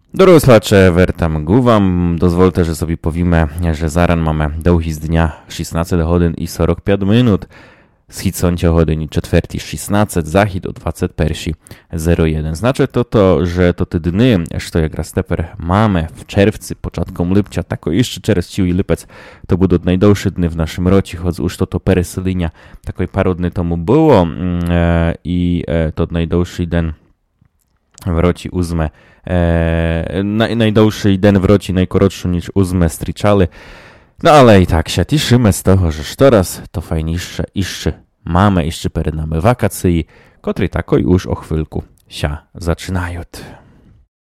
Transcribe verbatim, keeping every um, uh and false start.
Doroslacze, wertam guvam, dozvolte, že sobie povíme, že zaran máme dlhý z dňa šestnásť hodín i štyridsaťpäť minút, schýcące hodiny četvrtý šestnásť, zachyd o dvadsať jeden zero jeden. Znaczy to to, że to te dny, što jak raz teper mamy w czerwcu, początkom lipcia, tako jeszcze czerwc i lipec, to budú najdłuższe dny w naszym roці, choć już to to pereselenia takoj paru dny tomu było e, i e, to najdłuższy den w roci uzme, e, na, najdłuższy den w roci najkorotszy niż uzme stričali. No ale i tak się cieszymy z tego, że teraz to fajniejsze jeszcze mamy, jeszcze przed nami wakacje, które tako już o chwilku się zaczynają.